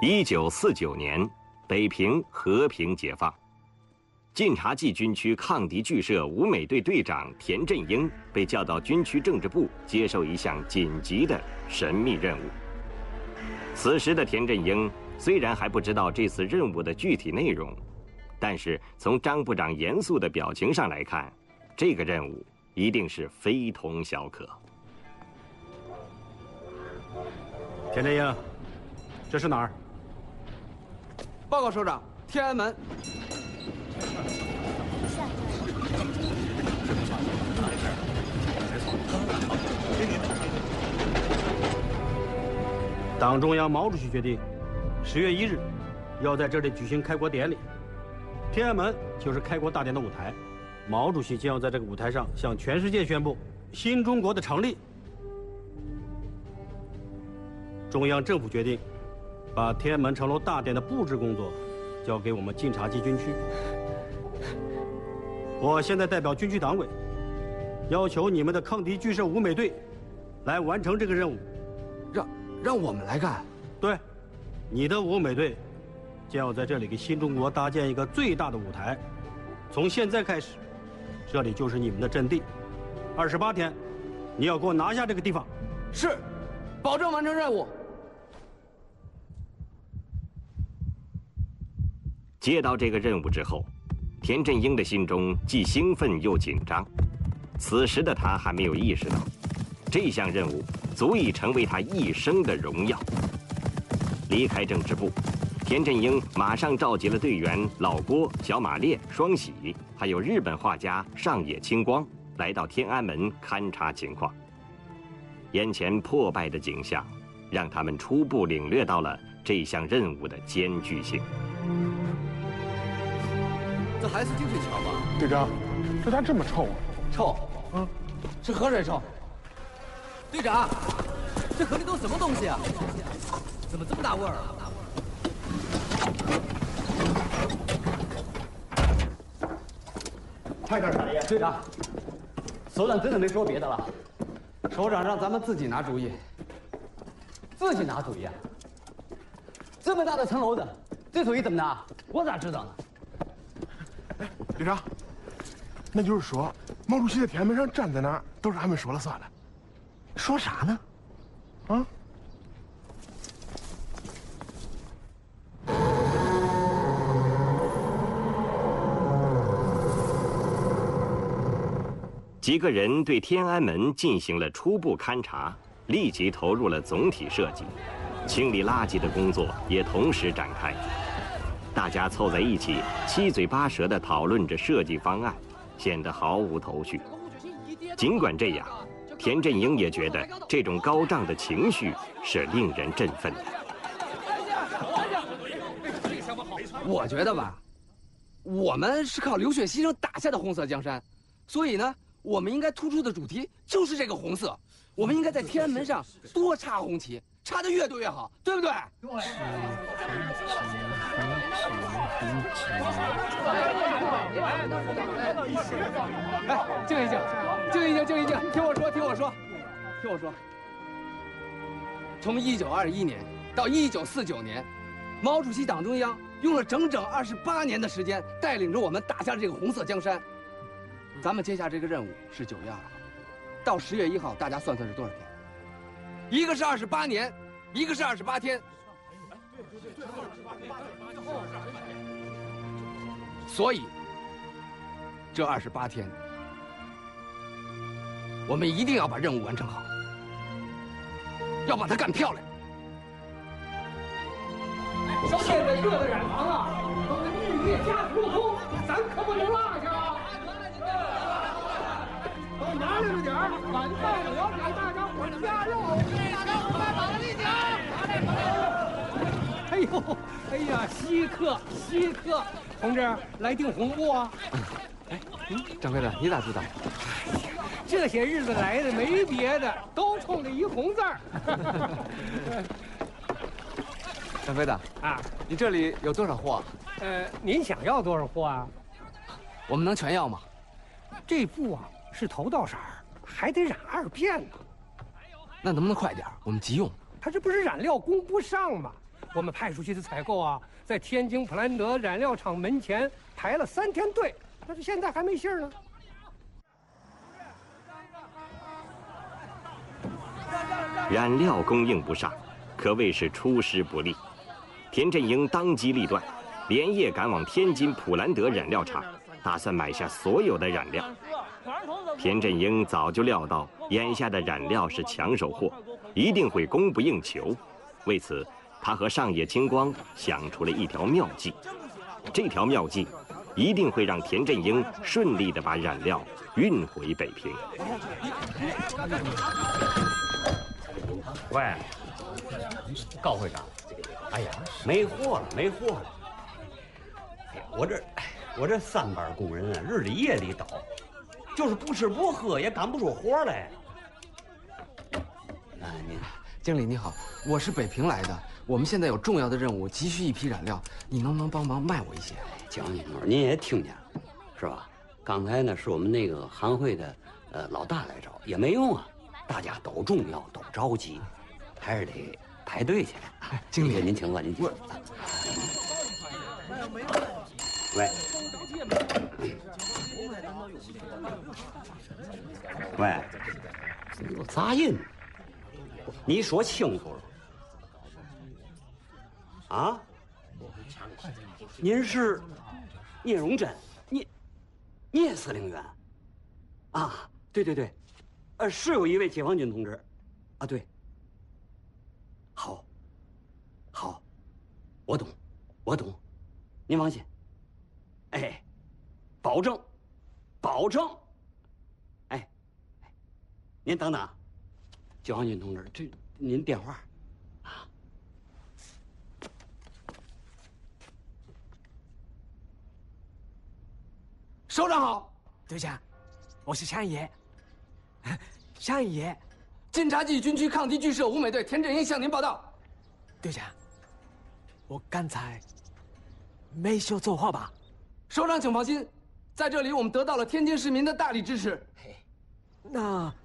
1949年，北平和平解放。晋察冀军区抗敌剧社武美队队长田振英被调到军区政治部接受一项紧急的神秘任务。此时的田振英虽然还不知道这次任务的具体内容，但是从张部长严肃的表情上来看，这个任务一定是非同小可。 田振英，这是哪儿？ 报告首长，天安门。 党中央毛主席决定，10月1日要在这里举行开国典礼。天安门就是开国大典的舞台，毛主席将要在这个舞台上向全世界宣布新中国的成立。中央政府决定，把天安门城楼大典的布置工作交给我们晋察冀军区。我现在代表军区党委，要求你们的抗敌剧社武美队来完成这个任务。 让我们来干？ 对，你的武美队将要在这里给新中国搭建一个最大的舞台。从现在开始，这里就是你们的阵地。28天，你要给我拿下这个地方。 是，保证完成任务。 接到这个任务之后，田振英的心中既兴奋又紧张。此时的他还没有意识到，这项任务足以成为他一生的荣耀。离开政治部，田振英马上召集了队员老郭、小马烈、双喜，还有日本画家上野清光，来到天安门勘察情况。眼前破败的景象，让他们初步领略到了这项任务的艰巨性。 这还是净水桥吧？ 队长，这咋这么臭啊？ 臭？是河水臭。队长，这河里都什么东西啊？怎么这么大味儿啊？ 快点，大爷！ 队长，首长真的没说别的了，首长让咱们自己拿主意。自己拿主意啊？这么大的城楼子，这主意怎么拿？我咋知道呢？ 哎，队长，那就是说，毛主席在天安门上站在哪儿，都是俺们说了算了。 说啥呢？ 啊？ 几个人对天安门进行了初步勘察，立即投入了总体设计，清理垃圾的工作也同时展开。大家凑在一起，七嘴八舌地讨论着设计方案，显得毫无头绪。尽管这样，田振英也觉得这种高涨的情绪是令人振奋的。 我觉得吧，我们是靠流血牺牲打下的红色江山，所以呢，我们应该突出的主题就是这个红色。我们应该在天安门上多插红旗，插得越多越好，对不对？对。哎，静一静，静一静，静一静，听我说，听我说，听我说。从1921年到1949年，毛主席党中央用了整整28年的时间，带领着我们打下了这个红色江山。咱们接下这个任务是9月2号，到10月1号，大家算算是多少天？一个是28年，一个是28天。所以，这28天，我们一定要把任务完成好，要把它干漂亮。 现在热的染房啊，都是日夜加速通，咱可不能落下啊！都拿来了点儿，晚饭我给大家伙加肉，大家伙再把它立起来！哎呦，哎呀，稀客稀客，同志来订红布啊！ 哎，掌柜的，你咋知道？ 这些日子来的没别的，都冲着一红字儿。 掌柜的啊， 你这里有多少货？ 您想要多少货啊？ 我们能全要吗？ 这布啊是头道色儿，还得染2遍呢。 那能不能快点？我们急用。 他这不是染料供不上吗？ 我们派出去的采购啊，在天津普兰德染料厂门前排了3天队，但是现在还没信儿呢。 染料供应不上，可谓是出师不利。田振英当机立断，连夜赶往天津普兰德染料厂，打算买下所有的染料。田振英早就料到眼下的染料是抢手货，一定会供不应求。为此，他和上野清光想出了一条妙计。这条妙计一定会让田振英顺利地把染料运回北平。 喂，高会长，哎呀，没货了，没货了！哎呀，我这3班工人啊，日里夜里倒，就是不吃不喝也干不出活来。 您，经理你好，我是北平来的，我们现在有重要的任务，急需一批染料，你能不能帮忙卖我一些？ 蒋经理，您也听见了，是吧？刚才呢是我们那个行会的老大来找，也没用啊，大家都重要，都着急，还是得排队去。 经理， 您请坐，您请坐。喂，喂，怎么有杂音？你说清楚了啊！您是聂荣臻，聂司令员啊？对对对，是有一位解放军同志啊，对。好，我懂，您放心。哎，保证。哎，您等等，解放军同志，这您电话啊？ 首长好， 队长，我是山爷。山爷， 晋察冀军区抗敌剧社5美队田振英向您报道。 队长，我刚才没说错话吧？ 首长请放心，在这里我们得到了天津市民的大力支持。 那